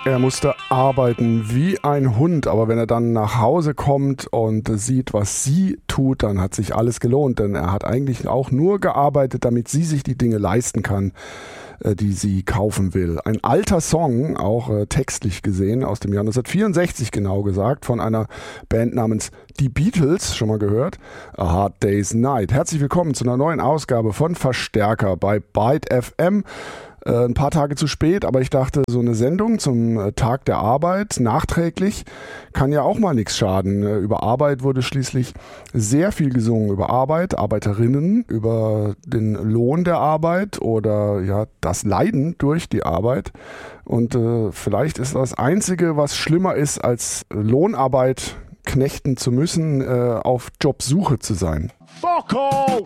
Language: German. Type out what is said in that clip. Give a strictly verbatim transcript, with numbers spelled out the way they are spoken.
Er musste arbeiten wie ein Hund, aber wenn er dann nach Hause kommt und sieht, was sie tut, dann hat sich alles gelohnt, denn er hat eigentlich auch nur gearbeitet, damit sie sich die Dinge leisten kann, die sie kaufen will. Ein alter Song, auch äh, textlich gesehen, aus dem Jahr neunzehnhundertvierundsechzig genau gesagt, von einer Band namens Die Beatles, schon mal gehört, A Hard Day's Night. Herzlich willkommen zu einer neuen Ausgabe von Verstärker bei Byte F M. Äh, ein paar Tage zu spät, aber ich dachte, so eine Sendung zum äh, Tag der Arbeit, nachträglich, kann ja auch mal nichts schaden. Äh, über Arbeit wurde schließlich sehr viel gesungen, über Arbeit, Arbeiterinnen, über den Lohn der Arbeit oder ja das Leiden durch die Arbeit. Und äh, vielleicht ist das Einzige, was schlimmer ist, als Lohnarbeit knechten zu müssen, äh, auf Jobsuche zu sein. Fuck all!